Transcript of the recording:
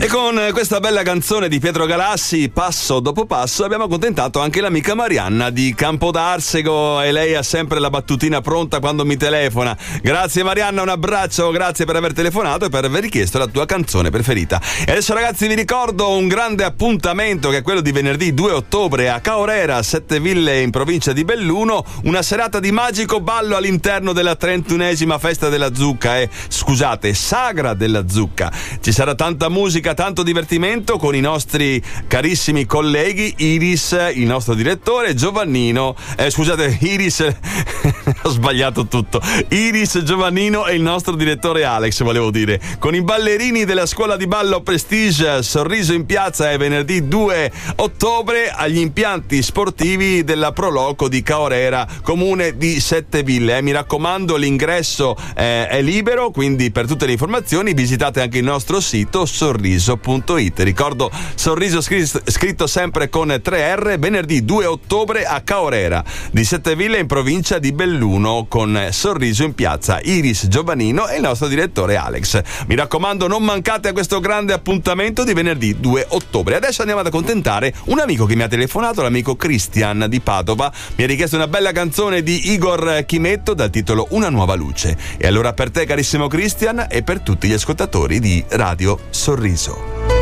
E con questa bella canzone di Pietro Galassi, passo dopo passo, abbiamo accontentato anche l'amica Marianna di Campodarsego, e lei ha sempre la battutina pronta quando mi telefona. Grazie Marianna, un abbraccio, grazie per aver telefonato e per aver richiesto la tua canzone preferita. E adesso ragazzi vi ricordo un grande appuntamento che è quello di venerdì 2 ottobre a Caorera, Sette Ville in provincia di Belluno, una serata di magico ballo all'interno della 31esima festa della zucca, Sagra della zucca. Ci sarà tanta musica, tanto divertimento con i nostri carissimi colleghi Iris, il nostro direttore, Giovannino, Iris ho sbagliato tutto, Iris, Giovannino e il nostro direttore Alex, volevo dire, con i ballerini della scuola di ballo Prestige. Sorriso in piazza è venerdì 2 ottobre agli impianti sportivi della Proloco di Caorera, comune di Sette Ville. Mi raccomando, l'ingresso è libero, quindi per tutte le informazioni visitate anche il nostro sito sorriso.it. Ricordo Sorriso scritto sempre con 3R, venerdì 2 ottobre a Caorera di Sette Ville in provincia di Belluno, con Sorriso in piazza, Iris, Giovannino e il nostro direttore Alex. Mi raccomando, non mancate a questo grande appuntamento di venerdì 2 ottobre. Adesso andiamo ad accontentare un amico che mi ha telefonato, l'amico Christian di Padova. Mi ha richiesto una bella canzone di Igor Chimetto dal titolo Una nuova luce. E allora per te carissimo Christian e per tutti gli ascoltatori di Radio Sorriso.